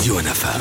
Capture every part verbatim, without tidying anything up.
راديو نفا.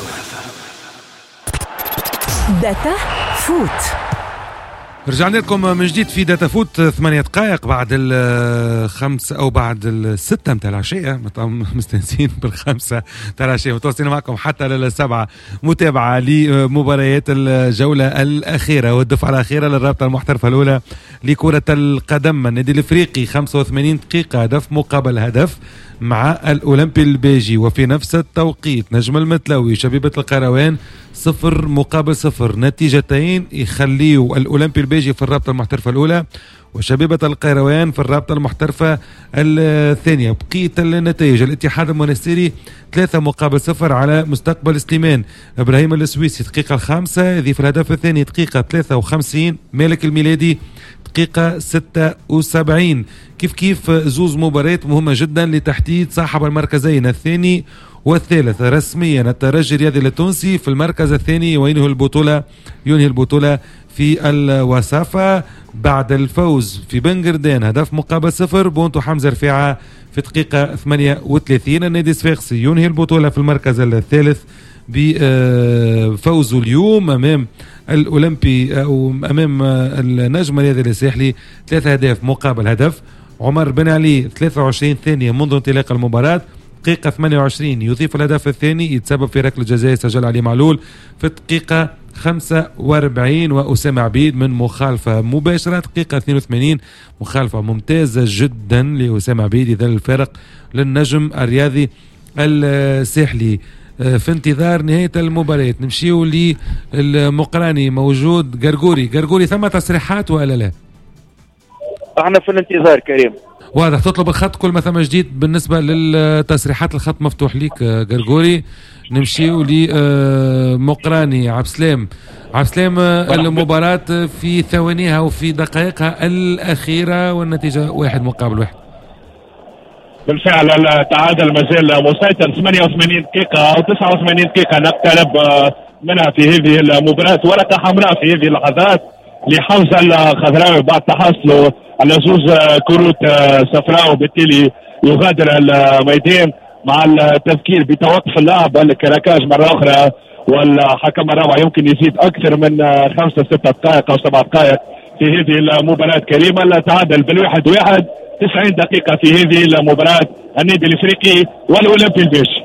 داتا فوت. رجعنا لكم من جديد في داتا فوت. ثمانية دقائق بعد الخمس أو بعد الستة متاع العشية، مستنسين بالخمسة متاع العشية، متواصلين معكم حتى للسبعة. متابعة لمباريات الجولة الأخيرة والدفعة الأخيرة للرابطة المحترفة الأولى لكرة القدم. النادي الإفريقي خمسة وثمانين دقيقة هدف مقابل هدف مع الأولمبي البيجي، وفي نفس التوقيت نجم المتلوي شبيبة القيروان صفر مقابل صفر، نتيجتين يخليوا الأولمبي البيجي في الرابطة المحترفة الأولى وشبيبة القيروان في الرابطة المحترفة الثانية. بقية النتائج الاتحاد المنستيري ثلاثة مقابل صفر على مستقبل سليمان. إبراهيم السويسي دقيقة الخامسة يضيف الهدف الثاني دقيقة ثلاثة وخمسين. مالك الميلادي دقيقة ستة وسبعين. كيف كيف زوز مباريات مهمة جدا لتحديد صاحب المركزين الثاني والثالث. رسميا الترجي الرياضي التونسي في المركز الثاني وينهي البطولة ينهي البطولة في الوصافة بعد الفوز في بنغردان هدف مقابل صفر. بونتو حمزة رفيعة في دقيقة ثمانية وثلاثين. النادي الصفاقسي ينهي البطولة في المركز الثالث بفوزه اليوم امام الاولمبي او امام النجم الرياضي الساحلي ثلاثة اهداف مقابل هدف. عمر بن علي ثلاثة وعشرين ثانية منذ انطلاق المباراة، دقيقة ثمانية وعشرين يضيف الهدف الثاني يتسبب في ركلة جزاء سجل علي معلول في الدقيقة خمسة وأربعين. وأسامة عبيد من مخالفة مباشرة دقيقة اثنين وثمانين، مخالفة ممتازة جدا لأسامة عبيد يذل الفارق للنجم الرياضي الساحلي. في انتظار نهاية المباراة نمشيو للمقراني. موجود قرقوري. قرقوري ثم تصريحات ولا لا؟ احنا في الانتظار كريم. واضح تطلب الخط كل ما ثم جديد بالنسبة للتصريحات. الخط مفتوح ليك قرقوري. نمشيو لمقراني. عبد السلام عبد السلام المباراة في ثوانيها وفي دقائقها الأخيرة والنتيجة واحد مقابل واحد. بالفعل التعادل ما زال مسيطر. ثمانية وثمانين دقيقة أو تسعة وثمانين دقيقة نقترب منها في هذه المباراة. ورقة حمراء في هذه اللحظات لحمزة الخضراوي بعد تحصله على زوز كروت صفراء، وبالتالي يغادر الميدان مع التذكير بتوقف اللعب الكراكاج مرة أخرى، والحكم الرابع يمكن يزيد أكثر من خمسة ستة دقائق أو سبع دقائق في هذه المباراة كريمة. التعادل بالواحد واحد. تسعين دقيقة في هذه المباراة النادي الافريقي والاولمبي البيجي.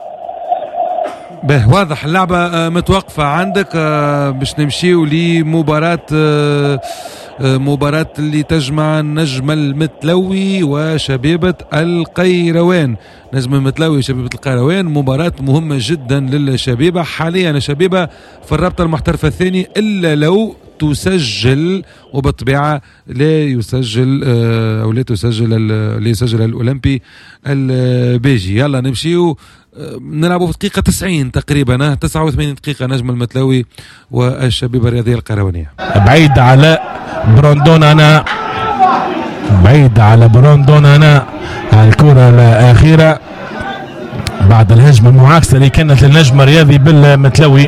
به واضح اللعبة متوقفة عندك. باش نمشيو لمباراة مباراة اللي تجمع نجم المتلوي وشبيبة القيروان. نجم المتلوي وشبيبة القيروان مباراة مهمة جدا للشبيبة. حاليا الشبيبة في الرابطة المحترفة الثاني إلا لو تسجل، وبالطبيعة لا يسجل أو لا تسجل لا يسجل الأولمبي البيجي. يلا نمشيو نلعبوا في دقيقة تسعين تقريبا. تسعة وثمانين دقيقة نجم المتلوي والشبيبة الرياضية القيروانية. بعيد على بروندون أنا بعيد على بروندون أنا الكرة الأخيرة بعد الهجمة المعاكسة اللي كانت للنجم الرياضي بالمتلوي.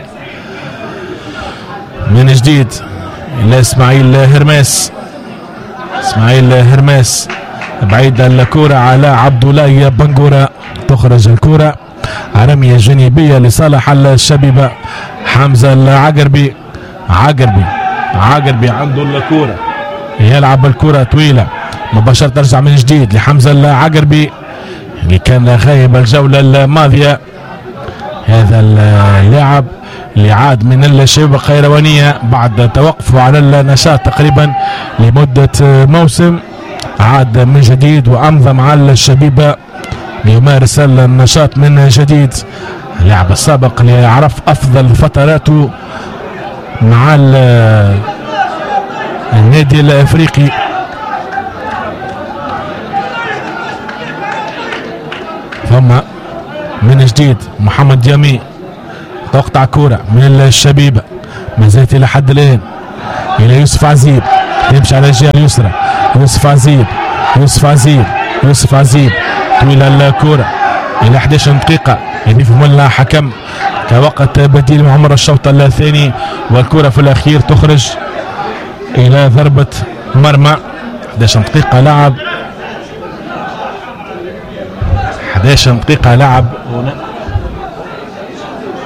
من جديد لإسماعيل هرماس. إسماعيل هرماس بعيد الكرة على عبد الله بنغورة. تخرج الكرة رمية جانبية لصالح الشبيبة. حمزة العقربي عقربي عقربي عنده الكرة يلعب الكرة طويلة مباشرة ترجع من جديد لحمزة العقربي اللي كان غايب الجولة الماضية. هذا اللاعب اللي عاد من الشبيبة القيروانية بعد توقفه على النشاط تقريبا لمدة موسم، عاد من جديد وأمضى مع الشبيبة ليمارس النشاط من جديد. اللاعب السابق اللي عرف أفضل فتراته مع النادي الأفريقي. ثم من جديد محمد يامي تقطع كرة من الشبيبة ما زالت إلى حد الآن إلى يوسف عزيب. يمشي على الجهة اليسرى. يوسف عزيب يوسف عزيب يوسف عزيب طويلة الكرة إلى إحدى عشرة دقيقة يضيفهم لها حكم كوقت بديل مع عمر الشوط الثاني، والكرة في الأخير تخرج إلى ضربة مرمى. إحدى عشرة دقيقة لعب إحدى عشرة دقيقة لعب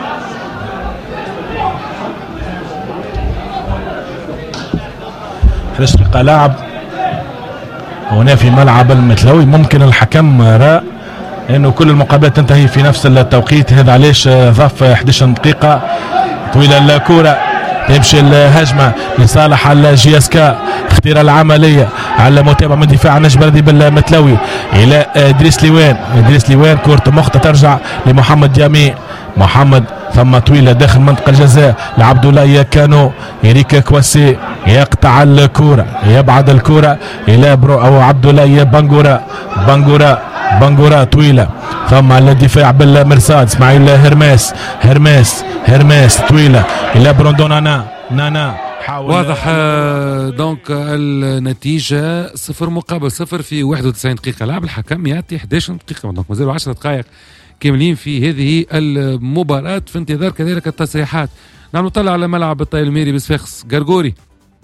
تشرق لاعب هنا في ملعب المتلوي. ممكن الحكم رأى انه كل المقابلات تنتهي في نفس التوقيت، هذا علاش ضاف احد عشر دقيقة. طويلة الكرة تمشي الهجمة لصالح الجي اس كا، اختيار العملية على متابعة من دفاع النجم البلدي بالمتلوي الى ادريس ليوان. ادريس ليوان كرة مخطة ترجع لمحمد جامي. محمد ثم طويلة داخل منطقة الجزاء لعبد الله كانو. إريكا كواسي يقطع الكرة، يبعد الكرة إلى برو أو عبد الله بانغورا. بانغورا بانغورا طويلة ثم الدفاع بالمرصاد اسماعيل هرماس. هرماس هرماس طويلة إلى بروندو نانا. نانا حاول. واضح دونك النتيجة صفر مقابل صفر في واحد وتسعين دقيقة. لاعب الحكم يعطي احد عشر دقيقة، دونك مازالوا عشر دقائق كاملين في هذه المباراة في انتظار كذلك التصريحات. نعم نطلع على ملعب الطايل الميري بصفاقس. غرغوري.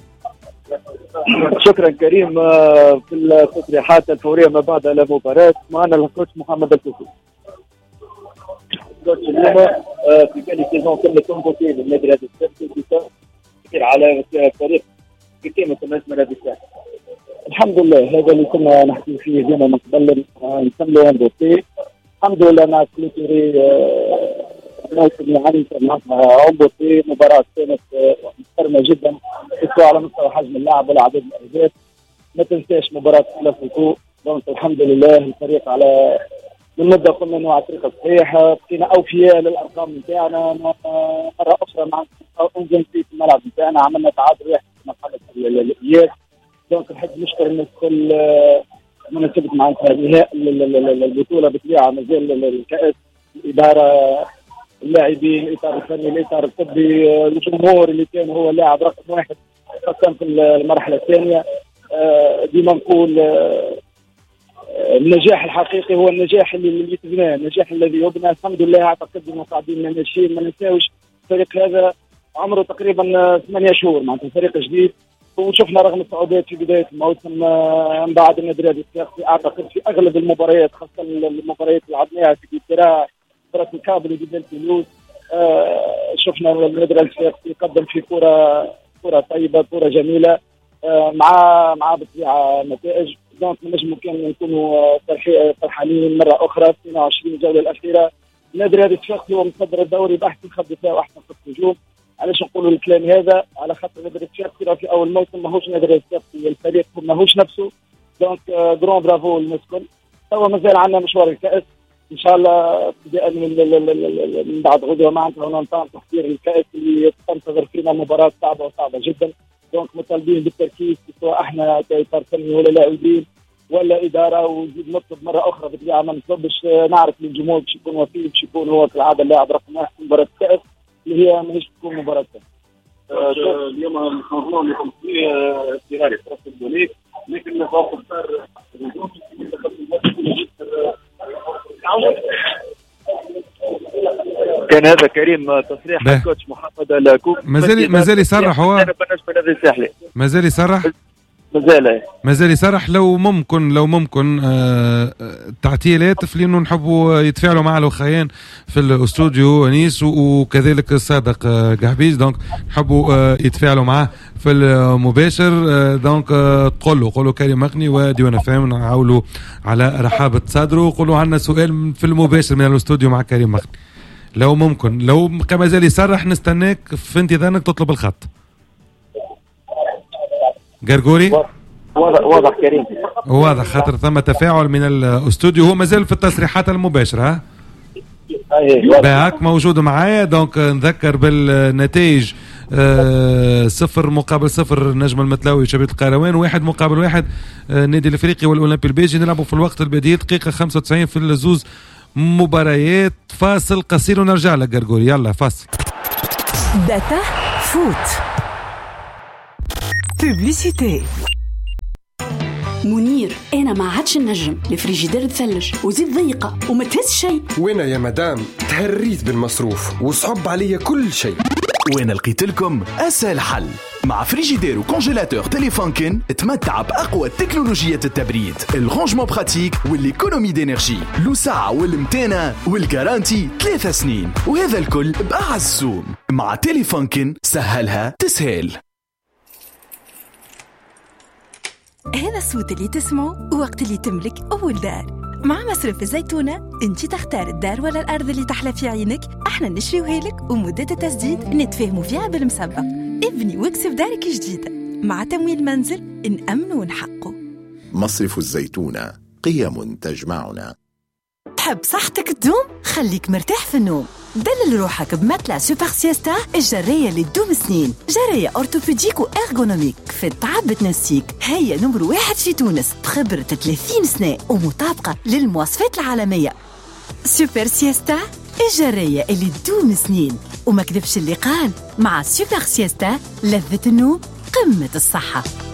شكرا كريم. في التصريحات الفورية ما بعد المباراة معنا الكوتش محمد الكوكو. الكوتش اليوم في كان سيزون كله كومبوتي للنادي هذا كثير على فريق كتيمة النجم النادي الساحل. الحمد لله هذا اللي كنا نحكي فيه ديما من قبل نكملوا هندوتي. الحمد لله مع كليتوري موسم يعني مع عمبوتي مباراة كانت محترمة جدا سواء على مستوى حجم اللعب ولا عدد الأهداف. ما تنساش مباراة كلاسيكو. دونك الحمد لله الفريق على من مدة قلنا انه على الطريق الصحيح. بقينا اوفياء للارقام نتاعنا. مرة اخرى مع انزل في الملعب نتاعنا عملنا تعادل واحد في مرحلة الاياب. دونك نحب نشكر الناس الكل مناسبة معناتها نهاء البطولة بطبيعة مازال الكأس، الإدارة، اللاعبين، الإطار الفني، الإطار الطبي، الجمهور اللي كان هو اللاعب رقم واحد خاصة في المرحلة الثانية. ديما نقول النجاح الحقيقي هو النجاح اللي يتبناه، النجاح الذي يبنى. الحمد لله اعتقد انه قاعدين ماشيين. ما ننساوش الفريق هذا عمره تقريبا ثمانية شهور معناتها فريق جديد، وشفنا رغم الصعوبات في بدايه الموسم من بعد النادي الرياضي اعتقد في اغلب المباريات خاصه المباريات اللي لعبناها في الدراع كره الكابل وديدال تولوز آه شفنا النادي الرياضي يقدم في كره كره طيبه كره جميله آه مع مع بطبيعه نتائج. دونك نجموا كان نكونوا فرحانين مره اخرى في اثنين وعشرين الجوله الاخيره. النادي الرياضي الصفاقسي هو متصدر الدوري باحسن خط دفاع واحسن خط هجوم. علاش نقولوا الكلام هذا؟ على خاطر النادي الصفاقسي في اول موسم ماهوش النادي الصفاقسي، الفريق ماهوش نفسه. دونك جرون برافو للناس الكل. توا مازال عندنا مشوار الكاس ان شاء الله ابتداء من بعد غدوه معناتها وننطلق تحضير الكاس اللي تنتظر فينا مباراه صعبه وصعبه جدا. دونك مطالبين بالتركيز سواء احنا كاطار فني ولا لاعبين ولا اداره، ونزيد نطلب مره اخرى بالطبيعه ما نطلبش نعرف ان الجمهور باش يكون وفي باش يكون هو كالعاده اللاعب رقم واحد في مباراه الكاس اللي هي ماهيش تكون مباراه كاس. اليوم الخطوه اللي قمت فيه استغلال فرص الدولي لكن فوق الدار كان هذا كريم تصريح الكوتش محمد الكوك. مازال مازال يصرح هو مازال يصرح مازال مازال يصرح لو ممكن لو ممكن آه تعطيلات في لانه نحبوا يتفاعلوا مع الاخوين في الاستوديو انيس وكذلك الصادق آه قحبيش. دونك نحبوا آه يتفاعلوا معاه في المباشر. آه دونك آه تقول له قولوا كريم مغني وديوان فهم نعاولوا على رحابه صدره وقولوا عندنا سؤال في المباشر من الاستوديو مع كريم مغني لو ممكن. لو ما زال يصرح نستناك في انتظارك تطلب الخط. غرغوري واضح واضح كريم واضح خاطر ثم تفاعل من الاستوديو هو مازال في التصريحات المباشره. ها باك موجود معايا. دونك نذكر بالنتائج آه صفر مقابل صفر نجم المتلاوي شبيبة القيروان، واحد مقابل واحد آه النادي الافريقي والاولمبي البيجي. نلعبوا في الوقت البديل دقيقه خمسة وتسعين في الزوز مباريات. فاصل قصير ونرجع لك غرغوري. يلا فاصل. داتا فوت بوبليسيتي. منير انا ما عادش النجم الفريجيدير تثلج وزيد ضيقه وما تهز شيء. وين يا مدام تهريت بالمصروف وصعب عليا كل شيء. وين لقيت لكم اسهل حل مع فريجيدير وكونجيلاتور تيليفونكن. تمتع باقوى تكنولوجيات التبريد، الرونجمون براتيك والايكونومي دينيرجي، لو ساعه والمتانه والجارانتي ثلاثة سنين، وهذا الكل باعز سوم. مع تيليفونكن سهلها تسهل. هذا الصوت اللي تسمعه وقت اللي تملك أول دار. مع مصرف الزيتونة انت تختار الدار ولا الأرض اللي تحلى في عينك، احنا نشريوها لك ومدة التسديد نتفاهموا فيها بالمسبق. ابني واكسب دارك جديدة مع تمويل منزل نأمن ونحقه. مصرف الزيتونة، قيم تجمعنا. تحب صحتك تدوم؟ خليك مرتاح في النوم. دلل روحك بمتلا سوبر سيستا، الجرية اللي تدوم سنين. جرية أورتوبيديك وإرغونوميك في التعب بتنسيك. هي نمر واحد في تونس بخبرة ثلاثين سنة ومطابقة للمواصفات العالمية. سوبر سيستا، الجرية اللي تدوم سنين. وما كذبش اللي قال، مع سوبر سيستا لذة النوم قمة الصحة.